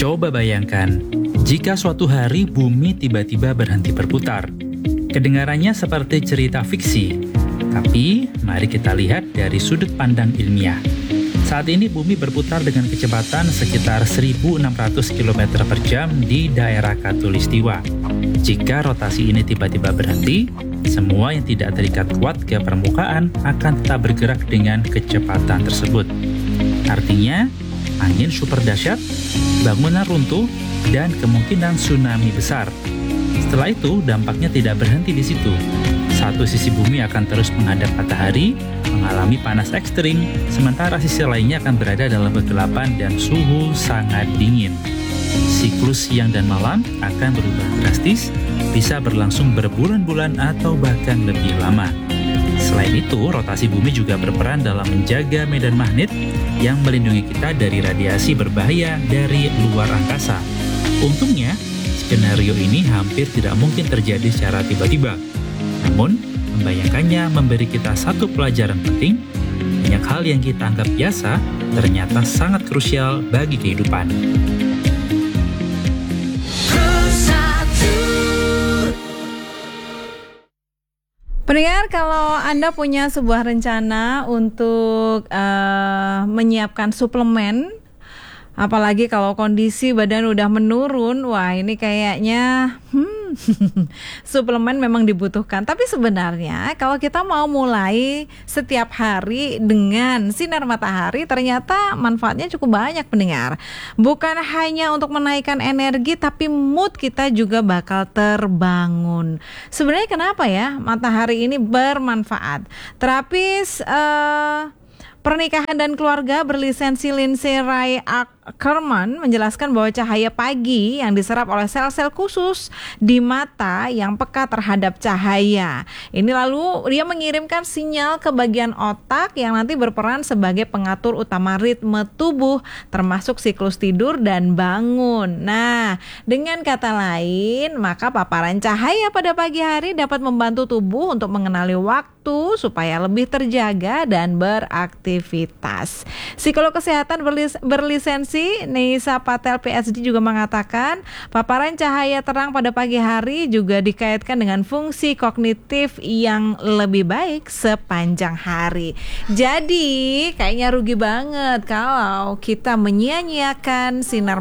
Coba bayangkan, jika suatu hari bumi tiba-tiba berhenti berputar. Kedengarannya seperti cerita fiksi, tapi mari kita lihat dari sudut pandang ilmiah. Saat ini bumi berputar dengan kecepatan sekitar 1.600 km per jam di daerah Khatulistiwa. Jika rotasi ini tiba-tiba berhenti, semua yang tidak terikat kuat ke permukaan akan tetap bergerak dengan kecepatan tersebut. Artinya, angin super dahsyat, bangunan runtuh, dan kemungkinan tsunami besar. Setelah itu, dampaknya tidak berhenti di situ. Satu sisi bumi akan terus menghadap matahari, mengalami panas ekstrim, sementara sisi lainnya akan berada dalam kegelapan dan suhu sangat dingin. Siklus siang dan malam akan berubah drastis, bisa berlangsung berbulan-bulan atau bahkan lebih lama. Selain itu, rotasi bumi juga berperan dalam menjaga medan magnet yang melindungi kita dari radiasi berbahaya dari luar angkasa. Untungnya, skenario ini hampir tidak mungkin terjadi secara tiba-tiba. Namun, membayangkannya memberi kita satu pelajaran penting. Banyak hal yang kita anggap biasa ternyata sangat krusial bagi kehidupan. Pendengar, kalau Anda punya sebuah rencana untuk menyiapkan suplemen, apalagi kalau kondisi badan udah menurun, wah ini kayaknya suplemen memang dibutuhkan. Tapi sebenarnya kalau kita mau mulai setiap hari dengan sinar matahari, ternyata manfaatnya cukup banyak, pendengar. Bukan hanya untuk menaikkan energi, tapi mood kita juga bakal terbangun. Sebenarnya kenapa ya matahari ini bermanfaat? Terapis pernikahan dan keluarga berlisensi Lindsay Ray Ackerman menjelaskan bahwa cahaya pagi yang diserap oleh sel-sel khusus di mata yang peka terhadap cahaya. Ini lalu dia mengirimkan sinyal ke bagian otak yang nanti berperan sebagai pengatur utama ritme tubuh, termasuk siklus tidur dan bangun. Nah, dengan kata lain, maka paparan cahaya pada pagi hari dapat membantu tubuh untuk mengenali waktu supaya lebih terjaga dan beraktivitas. Psikolog kesehatan berlisensi Neisa Patel PhD juga mengatakan paparan cahaya terang pada pagi hari juga dikaitkan dengan fungsi kognitif yang lebih baik sepanjang hari. Jadi kayaknya rugi banget kalau kita menyia-nyiakan sinar